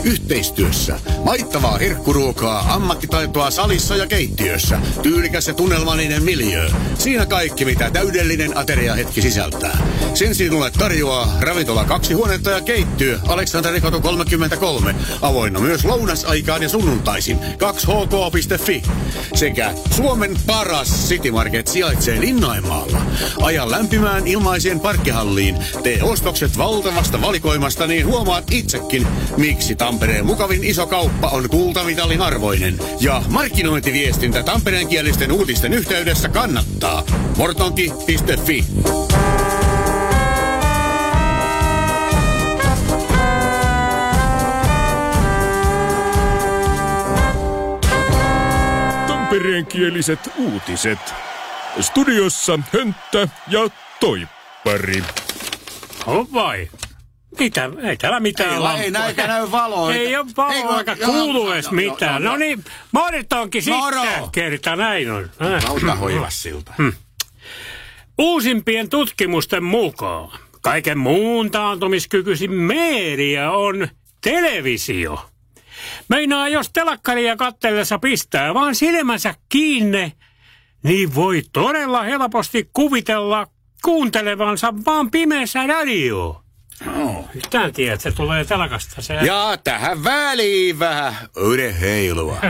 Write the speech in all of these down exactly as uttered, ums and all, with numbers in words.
Yhteistyössä. Maittavaa herkkuruokaa, ammattitaitoa salissa ja keittiössä. Tyylikäs ja tunnelmallinen miljöö. Siinä kaikki, mitä täydellinen ateriahetki sisältää. Sen sinulle tarjoaa ravintola kaksi huonetta ja keittiö Aleksanterikatu kolmekymmentäkolme. Avoinna myös lounasaikaan ja sunnuntaisin. kaksi h k piste f i. Sekä Suomen paras City Market sijaitsee Linnainmaalla. Aja lämpimään ilmaiseen parkkihalliin. Tee ostokset valtavasta valikoimasta, niin huomaat itsekin, miksi Tampereen mukavin iso kauppa on kultamitalin arvoinen. Ja markkinointiviestintä tampereenkielisten uutisten yhteydessä kannattaa. mortonki piste f i. Tampereenkieliset uutiset. Studiossa Hönttä ja Toippari. On vai? Mitä? Ei täällä mitään Ei, lampuja. ei näitä näy valoa. Ei ole valoa, eikä kuulu edes mitään. No niin, mortonkin sitten. Kerta näin on. Lauta hoivas siltä. Hmm. Uusimpien tutkimusten mukaan kaiken muun taantumiskykyisin media on televisio. Meinaa, jos telakkaria katsellessa pistää vaan silmänsä kiinni, niin voi todella helposti kuvitella kuuntelevansa vaan pimeässä radioa. No. Yhtään tiedät, että se tulee telakasta. Se... Ja tähän väliin vähän urheilua.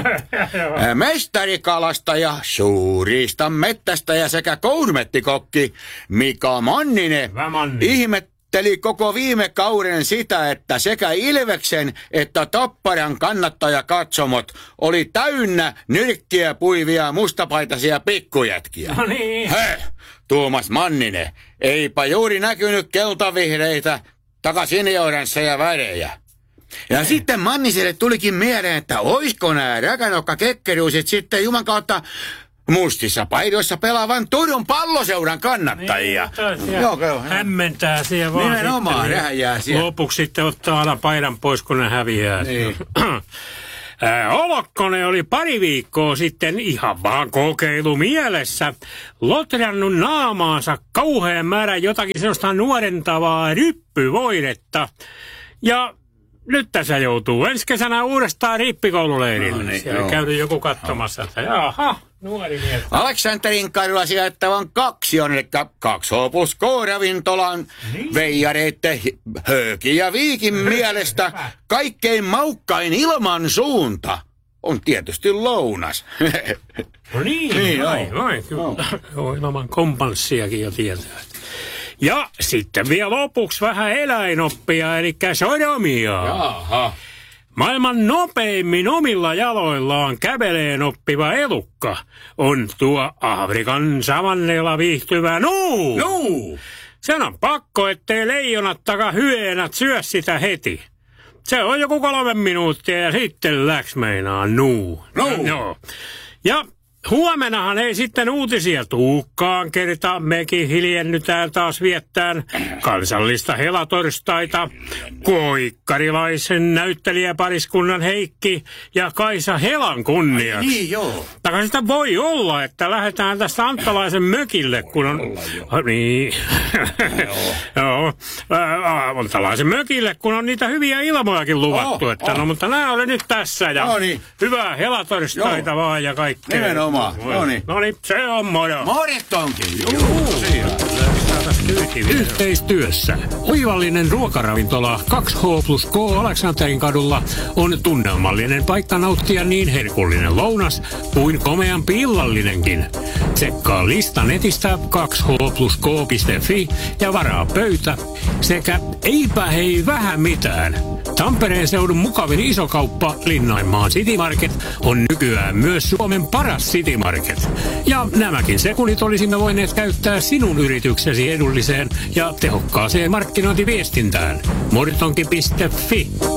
Mestarikalastaja, suurista mettästäjä sekä kourmettikokki Mika Manninen ihmetteli koko viime kauden sitä, että sekä Ilveksen että Tapparan kannattajakatsomot oli täynnä nyrkkiä puivia mustapaitaisia pikkujätkiä. No niin. Heh, Tuomas Manninen, eipä juuri näkynyt keltavihreitä takasinioransseja värejä. Ja sitten Manniselle tulikin mieleen, että oisko nää räkänokka kekkeruusit sitten Juman kautta mustissa paidoissa pelaavan Turun Palloseuran kannattajia. Niin, joo, joo. Hämmentää siellä vaan. Nimenomaan, nehän jää siellä. Lopuksi sitten ottaa aina paidan pois, kun ne häviää. Niin. Olokkonen oli pari viikkoa sitten ihan vaan kokeilu mielessä lotrannut naamaansa kauhean määrän jotakin sellaista nuorentavaa ryppyvoidetta. Ja nyt tässä joutuu ensi kesänä uudestaan rippikoululeirille. No niin, siellä joo. Käyty joku katsomassa, että jaha, nuori mies. Aleksanterin kadulla sijoittavan kaksion, eli kaksi H plus K-ravintolan niin. Veijareitten Höökin ja Viikin mielestä kaikkein maukkain ilman suunta on tietysti lounas. No niin, niin vai, vai, kyllä. Joo, ilman kompanssiakin jo tietää. Ja sitten vielä lopuksi vähän eläinoppia, eli sodomia. Jaha. Maailman nopeimmin omilla jaloillaan käveleen oppiva elukka on tuo Afrikan savannella viihtyvä nuu. Nuu! Sen on pakko, ettei leijonat taka hyeenät syö sitä heti. Se on joku kolme minuuttia ja sitten läks meinaa nuu. Nuu! Joo. Ja huomenahan ei sitten uutisia tuukkaan kertaa. Mekin hiljennytään taas viettään kansallista helatorstaita. Koikkarilaisen näyttelijäpariskunnan Heikki ja Kaisa Helan kunniaksi. Niin joo. Taka sitä voi olla, että lähdetään tästä Anttalaisen mökille, kun on... Ah, niin. Joo. Anttalaisen mökille, kun on niitä hyviä ilmojakin luvattu. Oh, että, oh. No, mutta nämä oli nyt tässä ja no niin. Hyvää helatorstaita joo. Vaan ja kaikkea. Nimenomaan. No niin. No niin, se on moro. Morjettonkin. Juu. Yhteistyössä. Oivallinen ruokaravintola kaksi H plus K Aleksanterin kadulla on tunnelmallinen paikka nauttia niin herkullinen lounas kuin komeampi illallinenkin. Tsekkaa lista netistä kaksi H plus K piste f i ja varaa pöytä sekä eipä hei vähän mitään. Tampereen seudun mukavin isokauppa Linnainmaan City Market on nykyään myös Suomen paras City Market. Ja nämäkin sekunnit olisimme voineet käyttää sinun yrityksesi edulliseen ja tehokkaaseen markkinointiviestintään. mortonki piste f i